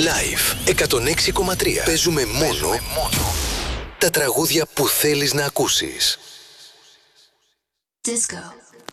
Live 106,3. Παίζουμε μόνο τα τραγούδια που θέλεις να ακούσεις. Disco.